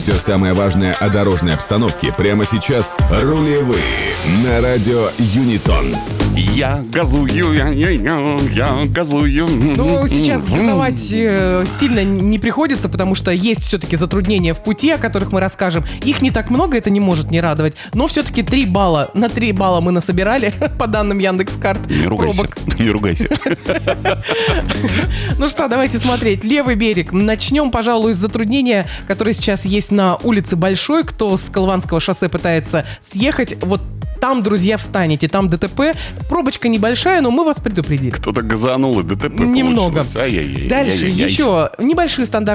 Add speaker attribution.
Speaker 1: Все самое важное о дорожной обстановке прямо сейчас. Рулевые на радио Юнитон.
Speaker 2: Я газую, я газую.
Speaker 3: Ну, сейчас газовать сильно не приходится, потому что есть все-таки затруднения в пути, о которых мы расскажем. Их не так много, это не может не радовать. Но все-таки 3 балла. На 3 балла мы насобирали, по данным Яндекс.Карт.
Speaker 2: Не ругайся, не ругайся.
Speaker 3: Ну что, давайте смотреть. Левый берег. Начнем, пожалуй, с затруднения, которое сейчас есть на улице Большой. Кто с Колыванского шоссе пытается съехать, вот там, друзья, встанете, там ДТП. Пробочка небольшая, но мы вас предупредили.
Speaker 2: Кто-то газанул, и ДТП
Speaker 3: Немного.
Speaker 2: получилось. Ай-яй-яй.
Speaker 3: Дальше еще небольшие стандартные